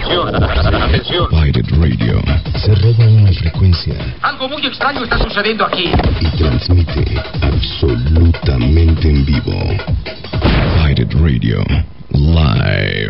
Atención. Pirate Radio se roba una frecuencia. Algo muy extraño está sucediendo aquí. Y transmite absolutamente en vivo. Pirate Radio Live.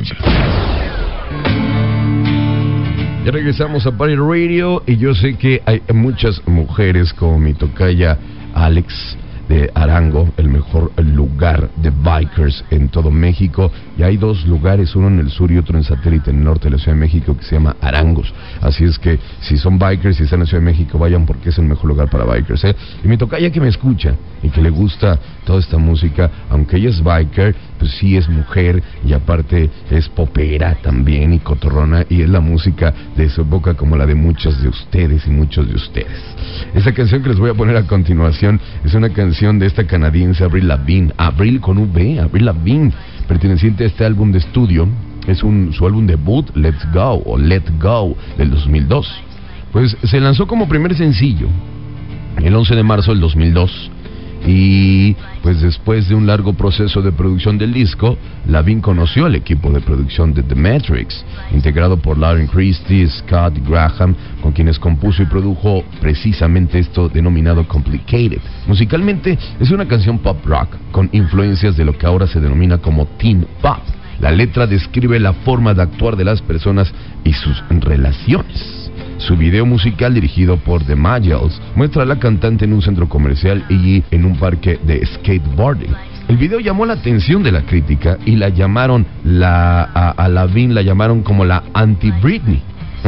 Ya regresamos a Pirate Radio y yo sé que hay muchas mujeres como mi tocaya Alex de Arango, el mejor lugar de bikers en todo México, y hay dos lugares, uno en el sur y otro en satélite en el norte de la Ciudad de México, que se llama Arangos. Así es que si son bikers y están en la Ciudad de México, vayan porque es el mejor lugar para bikers, ¿eh? Y mi tocaya que me escucha y que le gusta toda esta música, aunque ella es biker, pues sí es mujer y aparte es popera también y cotorrona, y es la música de su época como la de muchos de ustedes y muchos de ustedes. Esta canción que les voy a poner a continuación es una canción de esta canadiense Avril Lavigne, Avril con V, Avril Lavigne, perteneciente a este álbum de estudio. Es su álbum debut, Let's Go o Let Go, del 2002. Pues se lanzó como primer sencillo el 11 de marzo del 2002. Y pues después de un largo proceso de producción del disco, Lavigne conoció al equipo de producción de The Matrix, integrado por Lauren Christie, Scott Graham, con quienes compuso y produjo precisamente esto denominado Complicated. Musicalmente es una canción pop rock con influencias de lo que ahora se denomina como teen pop. La letra describe la forma de actuar de las personas y sus relaciones. Su video musical, dirigido por The Maggels, muestra a la cantante en un centro comercial y en un parque de skateboarding. El video llamó la atención de la crítica y la llamaron, a Lavigne la llamaron como la anti-Britney.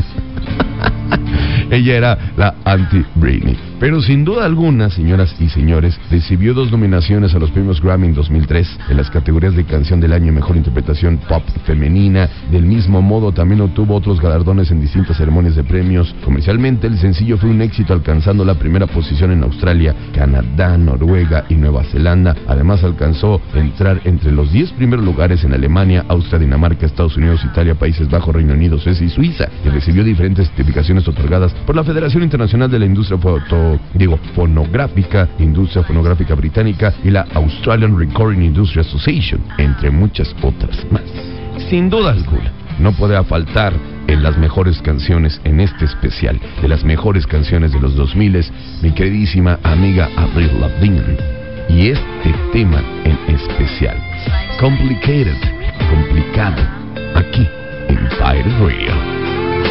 Ella era la anti-Britney. Pero sin duda alguna, señoras y señores, recibió 2 nominaciones a los premios Grammy en 2003 en las categorías de Canción del Año y Mejor Interpretación Pop Femenina. Del mismo modo, también obtuvo otros galardones en distintas ceremonias de premios. Comercialmente, el sencillo fue un éxito, alcanzando la primera posición en Australia, Canadá, Noruega y Nueva Zelanda. Además, alcanzó entrar entre los 10 primeros lugares en Alemania, Austria, Dinamarca, Estados Unidos, Italia, Países Bajos, Reino Unido, Suecia y Suiza, y recibió diferentes certificaciones otorgadas por la Federación Internacional de la Industria Fonográfica, Industria Fonográfica Británica y la Australian Recording Industry Association, entre muchas otras más. Sin duda alguna, no podrá faltar en las mejores canciones en este especial, de las mejores canciones de los 2000, mi queridísima amiga Avril Lavigne, y este tema en especial, Complicated, complicado, aquí en Pirate Radio.